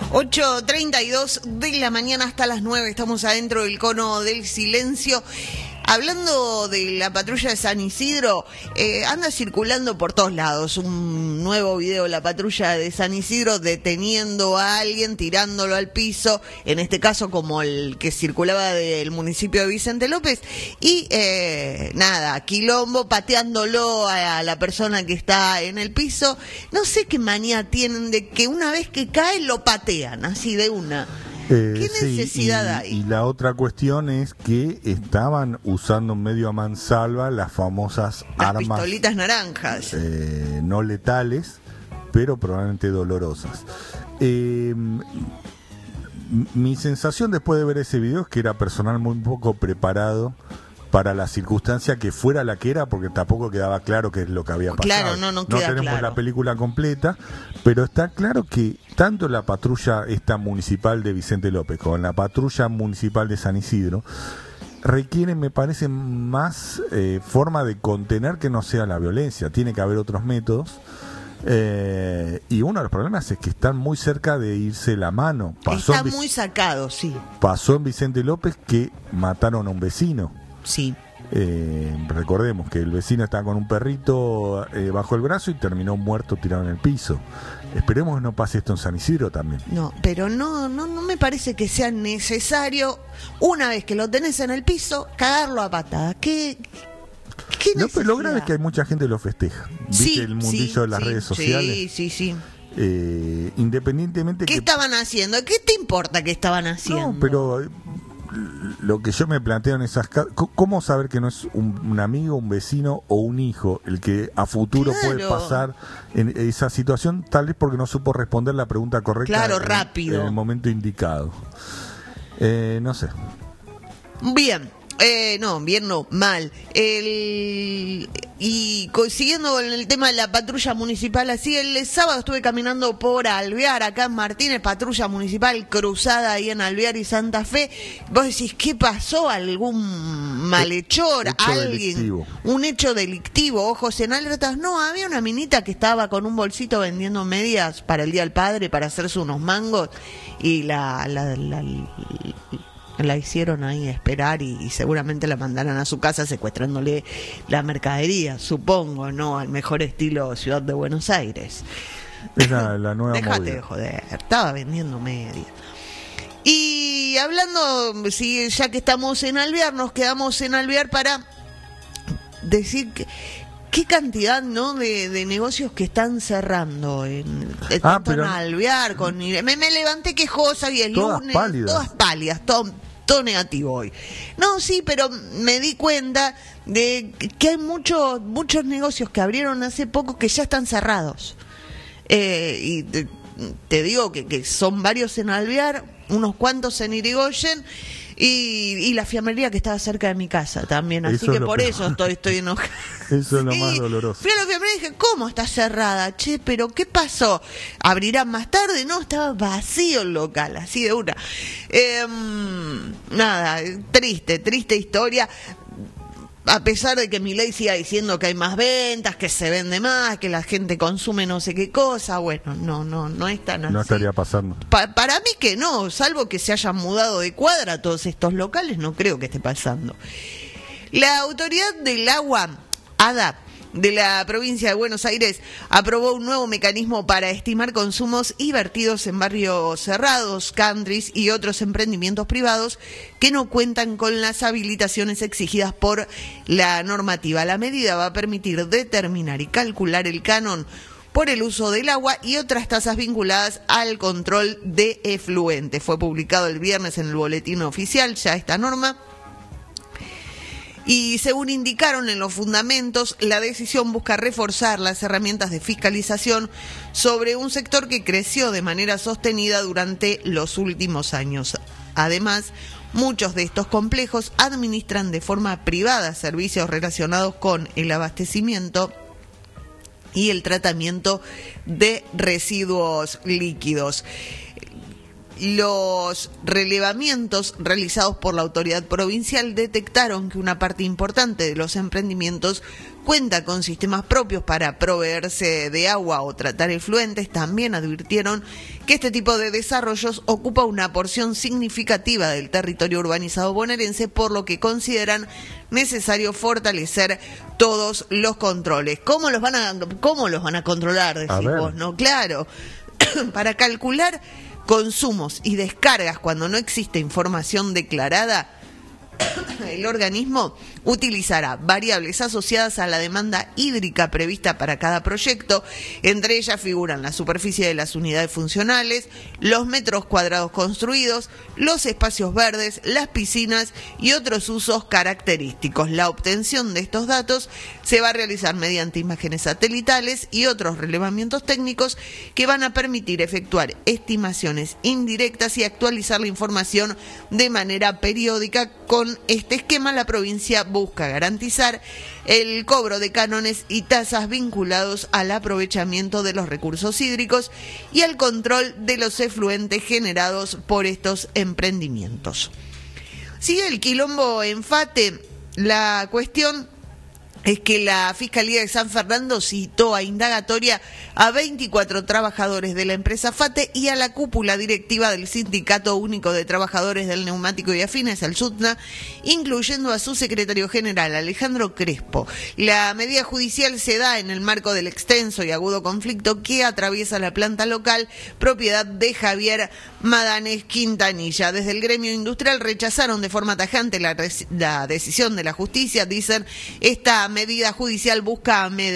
8:32 de la mañana hasta las 9, estamos adentro del cono del silencio. Hablando de la patrulla de San Isidro, anda circulando por todos lados un nuevo video de la patrulla de San Isidro deteniendo a alguien, tirándolo al piso, en este caso como el que circulaba del municipio de Vicente López, y quilombo, pateándolo a la persona que está en el piso. No sé qué manía tienen de que una vez que cae lo patean, así de una. ¿Qué necesidad hay? Y la otra cuestión es que estaban usando medio a mansalva las famosas armas, pistolitas naranjas, no letales, pero probablemente dolorosas. Mi sensación después de ver ese video es que era personal muy poco preparado para la circunstancia que fuera la que era, porque tampoco quedaba claro qué es lo que había pasado. Claro, no queda tenemos claro la película completa, pero está claro que tanto la patrulla esta municipal de Vicente López como la patrulla municipal de San Isidro requieren, me parece, más forma de contener que no sea la violencia. Tiene que haber otros métodos. Y uno de los problemas es que están muy cerca de irse la mano. Está muy sacado, sí. Pasó en Vicente López que mataron a un vecino. Sí. Recordemos que el vecino estaba con un perrito bajo el brazo y terminó muerto tirado en el piso. Esperemos que no pase esto en San Isidro también. No, pero no me parece que sea necesario, una vez que lo tenés en el piso, cagarlo a patada. ¿Qué pero lo grave es que hay mucha gente que lo festeja. ¿Viste el mundillo de las redes sociales? Sí. Independientemente ¿Qué estaban haciendo? ¿Qué te importa qué estaban haciendo? No, pero lo que yo me planteo en esas casos, ¿cómo saber que no es un amigo, un vecino o un hijo el que a futuro puede pasar en esa situación? Tal vez porque no supo responder la pregunta correcta rápido, en el momento indicado. No sé. Bien, mal. Y siguiendo con el tema de la patrulla municipal, así el sábado estuve caminando por Alvear, acá en Martínez, patrulla municipal cruzada ahí en Alvear y Santa Fe. Vos decís, ¿qué pasó? ¿Algún malhechor? ¿Alguien? Delictivo. Un hecho delictivo, ojos en alertas. No, había una minita que estaba con un bolsito vendiendo medias para el Día del Padre, para hacerse unos mangos, y la hicieron ahí esperar y seguramente la mandaron a su casa secuestrándole la mercadería, supongo, ¿no? Al mejor estilo Ciudad de Buenos Aires. Esa es la nueva Déjate movida. de joder, estaba vendiendo medias. Y hablando, ya que estamos en Alvear, nos quedamos en Alvear para decir que qué cantidad, ¿no?, de negocios que están cerrando en Alvear. Me levanté quejosa y el lunes, todas pálidas, todo negativo hoy. No, sí, pero me di cuenta de que hay muchos negocios que abrieron hace poco que ya están cerrados. Y te digo que son varios en Alvear, unos cuantos en Irigoyen y la fiambrería que estaba cerca de mi casa también. Así que por eso estoy enojada. Eso es lo más doloroso. Fui a la fiambrería y dije, ¿cómo está cerrada? Che, pero ¿qué pasó? ¿Abrirán más tarde? No, estaba vacío el local, así de una. Triste historia. A pesar de que Milei siga diciendo que hay más ventas, que se vende más, que la gente consume no sé qué cosa, bueno, no es tan así. No estaría pasando. Para mí que no, salvo que se hayan mudado de cuadra a todos estos locales, no creo que esté pasando. La autoridad del agua, ADA, de la provincia de Buenos Aires, aprobó un nuevo mecanismo para estimar consumos y vertidos en barrios cerrados, countries y otros emprendimientos privados que no cuentan con las habilitaciones exigidas por la normativa. La medida va a permitir determinar y calcular el canon por el uso del agua y otras tasas vinculadas al control de efluentes. Fue publicado el viernes en el boletín oficial ya esta norma. Y según indicaron en los fundamentos, la decisión busca reforzar las herramientas de fiscalización sobre un sector que creció de manera sostenida durante los últimos años. Además, muchos de estos complejos administran de forma privada servicios relacionados con el abastecimiento y el tratamiento de residuos líquidos. Los relevamientos realizados por la autoridad provincial detectaron que una parte importante de los emprendimientos cuenta con sistemas propios para proveerse de agua o tratar efluentes, también advirtieron que este tipo de desarrollos ocupa una porción significativa del territorio urbanizado bonaerense, por lo que consideran necesario fortalecer todos los controles. ¿Cómo los van a controlar? Decís vos, ¿no? Claro, para calcular consumos y descargas cuando no existe información declarada, el organismo utilizará variables asociadas a la demanda hídrica prevista para cada proyecto. Entre ellas figuran la superficie de las unidades funcionales, los metros cuadrados construidos, los espacios verdes, las piscinas y otros usos característicos. La obtención de estos datos se va a realizar mediante imágenes satelitales y otros relevamientos técnicos que van a permitir efectuar estimaciones indirectas y actualizar la información de manera periódica. Con este esquema, la provincia busca garantizar el cobro de cánones y tasas vinculados al aprovechamiento de los recursos hídricos y al control de los efluentes generados por estos emprendimientos. Sigue el quilombo en FATE. La cuestión es que la Fiscalía de San Fernando citó a indagatoria a 24 trabajadores de la empresa FATE y a la cúpula directiva del Sindicato Único de Trabajadores del Neumático y Afines, el SUTNA, incluyendo a su secretario general, Alejandro Crespo. La medida judicial se da en el marco del extenso y agudo conflicto que atraviesa la planta local, propiedad de Javier Madanes Quintanilla. Desde el gremio industrial rechazaron de forma tajante la decisión de la justicia. Dicen, esta medida judicial busca